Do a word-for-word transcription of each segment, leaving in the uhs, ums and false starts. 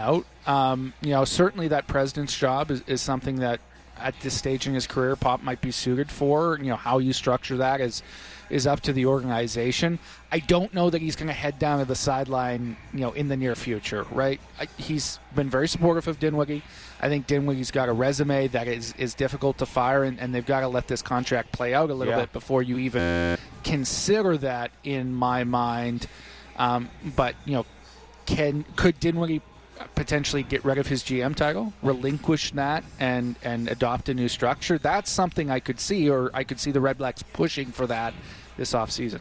out. Um, you know, certainly that president's job is, is something that at this stage in his career, Pop might be suited for. You know, how you structure that is is up to the organization. I don't know that he's going to head down to the sideline, you know, in the near future, right? I, he's been very supportive of Dinwiddie. I think Dinwiddie's got a resume that is, is difficult to fire, and, and they've got to let this contract play out a little yeah. bit before you even consider that in my mind. Um, but, you know, can could Dinwiddie potentially get rid of his G M title, relinquish that, and, and adopt a new structure? That's something I could see, or I could see the Red Blacks pushing for that this offseason.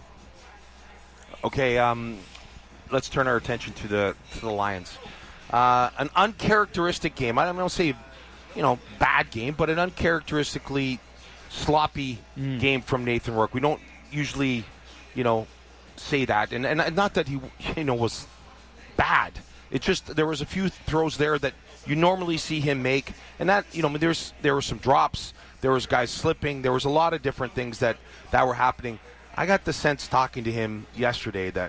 Okay, um, let's turn our attention to the to the Lions. Uh, an uncharacteristic game. I don't want to say, you know, bad game, but an uncharacteristically sloppy mm. game from Nathan Rourke. We don't usually, you know, say that, and and not that he, you know, was bad. It's just there was a few throws there that you normally see him make, and that, you know, there's there were some drops, there was guys slipping, there was a lot of different things that, that were happening. I got the sense talking to him yesterday that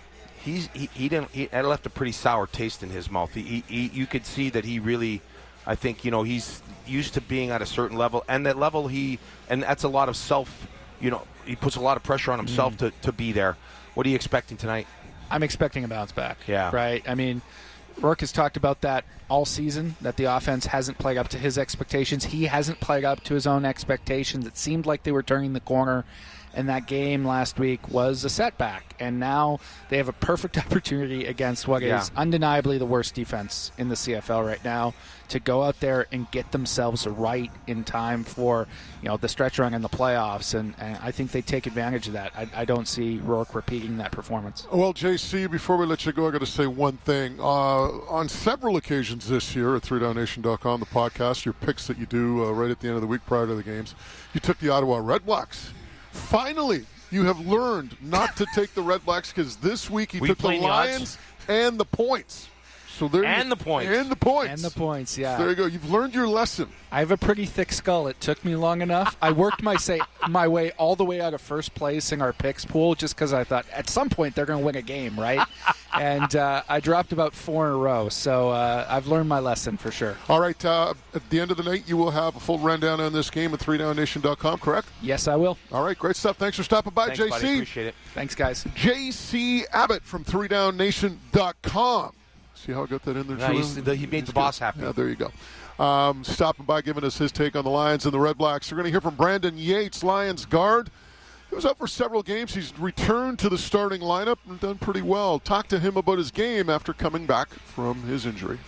he's he, he didn't he it left a pretty sour taste in his mouth. He, he, he you could see that he really, I think, you know, he's used to being at a certain level, and that level he and that's a lot of self, you know, he puts a lot of pressure on himself mm. to, to be there. What are you expecting tonight? I'm expecting a bounce back. Yeah. Right? I mean, Rourke has talked about that all season, that the offense hasn't played up to his expectations. He hasn't played up to his own expectations. It seemed like they were turning the corner, and that game last week was a setback. And now they have a perfect opportunity against what yeah. is undeniably the worst defense in the C F L right now to go out there and get themselves right in time for, you know, the stretch run in the playoffs. And, and I think they take advantage of that. I, I don't see Rourke repeating that performance. Well, J C, before we let you go, I got to say one thing. Uh, on several occasions this year at three down nation dot com, the podcast, your picks that you do uh, right at the end of the week prior to the games, you took the Ottawa Red Blacks. Finally, you have learned not to take the Red Blacks, because this week he we took the Lions the and the points. So there and you, the points. And the points. And the points, yeah. So there you go. You've learned your lesson. I have a pretty thick skull. It took me long enough. I worked my say my way all the way out of first place in our picks pool just because I thought at some point they're going to win a game, right? and uh, I dropped about four in a row. So uh, I've learned my lesson for sure. All right. Uh, at the end of the night, you will have a full rundown on this game at three down nation dot com, correct? Yes, I will. All right. Great stuff. Thanks for stopping by, Thanks, J C. Buddy. Appreciate it. Thanks, guys. J C Abbott from three down nation dot com. See how I got that in there, no, the, He made he's the boss good. happy. Yeah, there you go. Um, stopping by, giving us his take on the Lions and the Red Blacks. We're going to hear from Brandon Yates, Lions guard. He was out for several games. He's returned to the starting lineup and done pretty well. Talk to him about his game after coming back from his injury.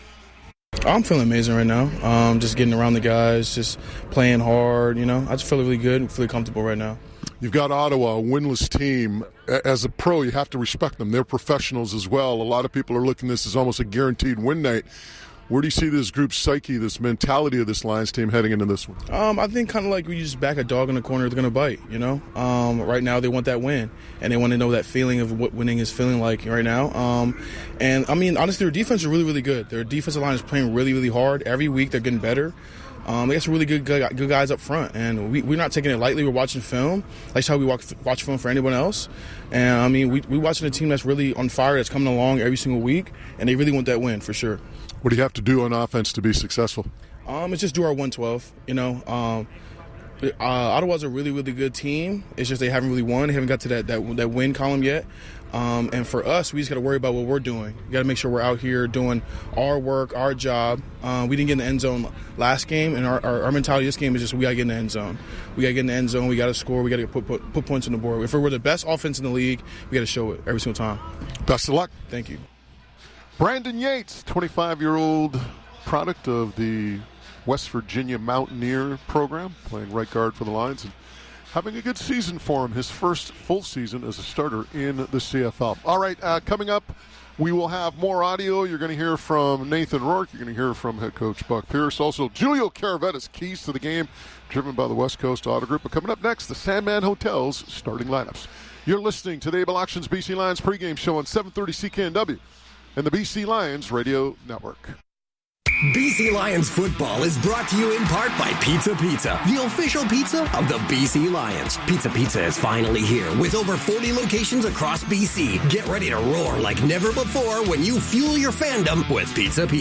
I'm feeling amazing right now. Um, just getting around the guys, just playing hard. You know, I just feel really good and really comfortable right now. You've got Ottawa, a winless team. As a pro, you have to respect them. They're professionals as well. A lot of people are looking at this as almost a guaranteed win night. Where do you see this group's psyche, this mentality of this Lions team heading into this one? Um, I think kind of like we just back a dog in the corner, they're going to bite, you know? Um, right now they want that win, and they want to know that feeling of what winning is feeling like right now. Um, and, I mean, honestly, their defense is really, really good. Their defensive line is playing really, really hard. Every week they're getting better. Um, they got some really good, good good guys up front, and we, we're not taking it lightly. We're watching film. That's how we watch, watch film for anyone else. And, I mean, we, we're watching a team that's really on fire, that's coming along every single week, and they really want that win for sure. What do you have to do on offense to be successful? Um, it's just do our one twelve, you know. Um, uh, Ottawa's a really, really good team. It's just they haven't really won. They haven't got to that, that, that win column yet. Um, and for us, we just got to worry about what we're doing. We got to make sure we're out here doing our work, our job. Uh, we didn't get in the end zone last game, and our, our, our mentality this game is just we got to get in the end zone. We got to get in the end zone. We got to score. We got to put, put put points on the board. If we're the best offense in the league, we got to show it every single time. Best of luck. Thank you. Brandon Yates, twenty-five-year-old product of the West Virginia Mountaineer program, playing right guard for the Lions, and having a good season for him, his first full season as a starter in the C F L. All right, uh, coming up, we will have more audio. You're going to hear from Nathan Rourke. You're going to hear from head coach Buck Pierce. Also, Julio Caravetta's keys to the game, driven by the West Coast Auto Group. But coming up next, the Sandman Hotel's starting lineups. You're listening to the Able Auctions B C Lions pregame show on seven thirty C K N W and the B C Lions Radio Network. B C Lions football is brought to you in part by Pizza Pizza, the official pizza of the B C Lions. Pizza Pizza is finally here with over forty locations across B C. Get ready to roar like never before when you fuel your fandom with Pizza Pizza.